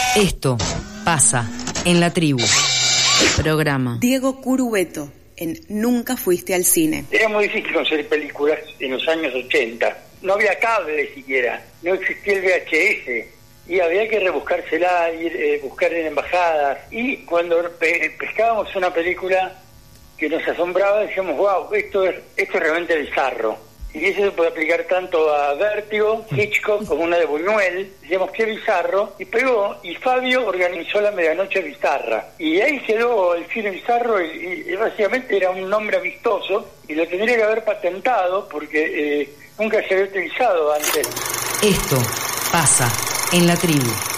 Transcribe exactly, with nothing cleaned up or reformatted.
Esto pasa en la tribu. Programa. Diego Curubeto, en Nunca fuiste al cine. Era muy difícil conseguir películas en los años ochenta. No había cable siquiera, no existía el V H S. Y había que rebuscársela, ir eh, buscar en embajadas. Y cuando pe- pescábamos una película que nos asombraba, decíamos, wow, esto es, esto es realmente bizarro. Y eso se puede aplicar tanto a Vértigo, Hitchcock, como una de Buñuel. Decíamos, qué bizarro. Y pegó, y Fabio organizó la Medianoche Bizarra. Y ahí quedó el cine bizarro, y, y básicamente era un nombre amistoso, y lo tendría que haber patentado, porque eh, nunca se había utilizado antes. Esto pasa en la tribu.